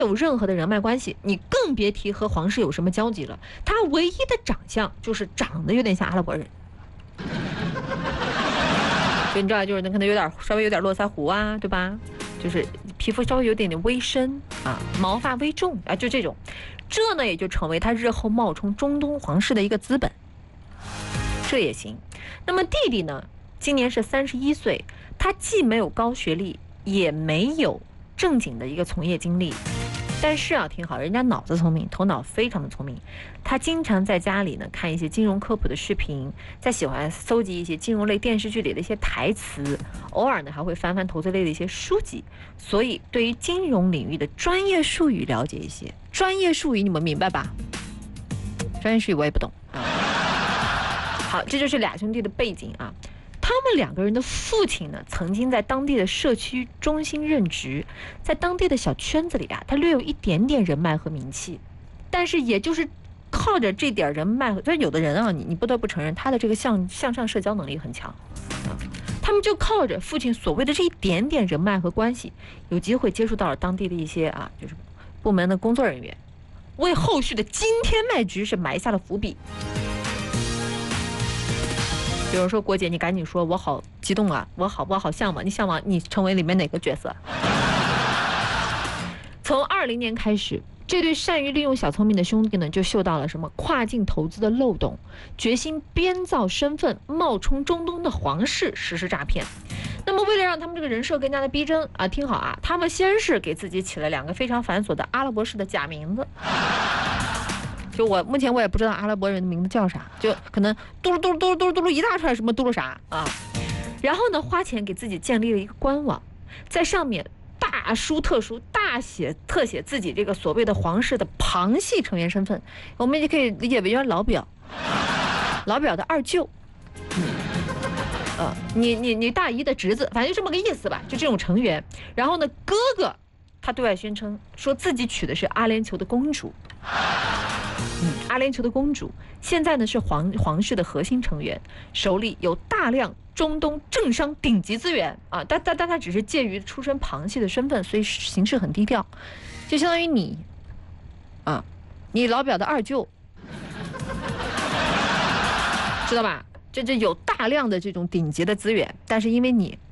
有任何的人脉关系，你更别提和皇室有什么交集了。他唯一的长相就是长得有点像阿拉伯人，就你知道，就是可能稍微有点络腮胡啊，对吧？就是皮肤稍微有点微深啊，毛发微重啊，就这种，这呢也就成为他日后冒充中东皇室的一个资本，这也行。那么弟弟呢，今年是31岁，他既没有高学历，也没有正经的一个从业经历，但是啊，挺好，人家脑子聪明，头脑非常的聪明。他经常在家里呢看一些金融科普的视频，再喜欢搜集一些金融类电视剧里的一些台词，偶尔呢还会翻翻投资类的一些书籍，所以对于金融领域的专业术语了解一些。专业术语你们明白吧？专业术语我也不懂啊。好，这就是俩兄弟的背景啊。他们两个人的父亲呢，曾经在当地的社区中心任职，在当地的小圈子里啊，他略有一点点人脉和名气，但是也就是靠着这点人脉，但有的人啊，你不得不承认他的这个向上社交能力很强啊。他们就靠着父亲所谓的这一点点人脉和关系，有机会接触到了当地的一些就是部门的工作人员，为后续的惊天卖局是埋下了伏笔。比如说，郭姐，你赶紧说，我好激动啊，我好向往，你向往你成为里面哪个角色？从20年开始，这对善于利用小聪明的兄弟呢，就嗅到了什么跨境投资的漏洞，决心编造身份，冒充中东的皇室实施诈骗。那么为了让他们这个人设更加的逼真啊，听好啊，他们先是给自己起了2个非常繁琐的阿拉伯式的假名字。就目前我也不知道阿拉伯人的名字叫啥，就可能嘟噜嘟噜嘟噜嘟噜嘟噜一大串什么嘟噜啥啊。然后呢，花钱给自己建立了一个官网，在上面大书特书大写特写自己这个所谓的皇室的旁系成员身份，我们也可以理解为老表的二舅，你大姨的侄子，反正就这么个意思吧，就这种成员。然后呢，哥哥他对外宣称说自己娶的是阿联酋的公主。阿联酋的公主现在呢是皇室的核心成员，手里有大量中东政商顶级资源啊，但他只是介于出身旁系的身份，所以行事很低调，就相当于你老表的二舅，知道吧？这有大量的这种顶级的资源，但是因为你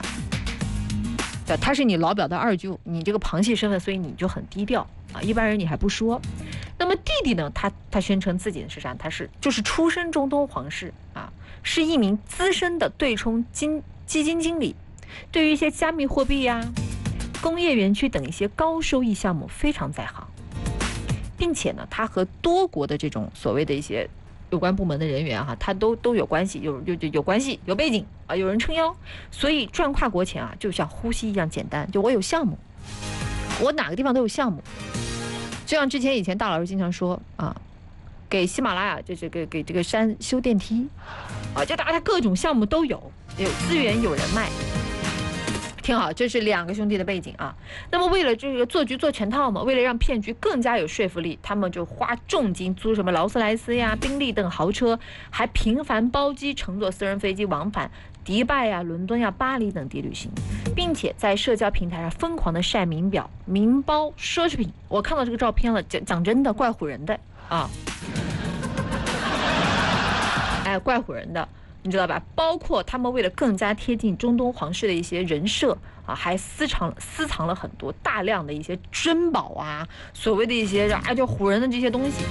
他是你老表的二舅，你这个旁系身份，所以你就很低调啊，一般人你还不说。那么弟弟呢，他宣称自己是啥？就是出身中东皇室啊，是一名资深的对冲基金经理，对于一些加密货币呀、工业园区等一些高收益项目非常在行，并且呢，他和多国的这种所谓的一些有关部门的人员他都有关系，有关系，有背景啊，有人撑腰，所以赚跨国钱就像呼吸一样简单。就我有项目，我哪个地方都有项目。就像以前大老师经常说给喜马拉雅给这个山修电梯就大家各种项目都有资源有人脉，挺好。这是2个兄弟的背景啊。那么为了这个做局做全套嘛，为了让骗局更加有说服力，他们就花重金租什么劳斯莱斯呀、宾利等豪车，还频繁包机乘坐私人飞机往返迪拜呀、伦敦呀、巴黎等地旅行，并且在社交平台上疯狂的晒名表、名包、奢侈品。我看到这个照片了，讲真的，怪唬人的啊！怪唬人的，你知道吧？包括他们为了更加贴近中东皇室的一些人设还私藏了很多大量的一些珍宝所谓的一些就唬人的这些东西。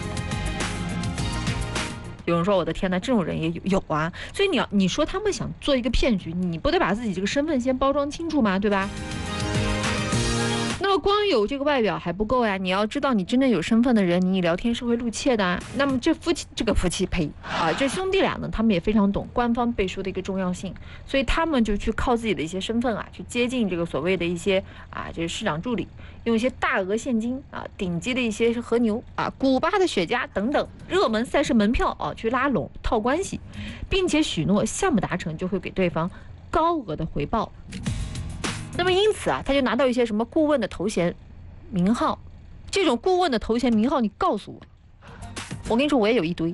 有人说我的天哪，这种人也有所以你说他们想做一个骗局，你不得把自己这个身份先包装清楚吗？对吧？那么光有这个外表还不够呀，你要知道你真正有身份的人，你聊天是会露怯的那么这兄弟俩呢，他们也非常懂官方背书的一个重要性，所以他们就去靠自己的一些身份去接近这个所谓的一些就是市长助理，用一些大额现金顶级的一些和牛古巴的雪茄等等热门赛事门票去拉拢套关系，并且许诺项目达成就会给对方高额的回报。那么因此他就拿到一些什么顾问的头衔名号，这种顾问的头衔名号你告诉我跟你说我也有一堆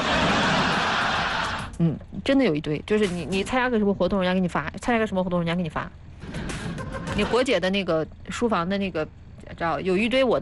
真的有一堆，就是你参加个什么活动人家给你发，参加个什么活动人家给你发，你国姐的那个书房的那个有一堆我的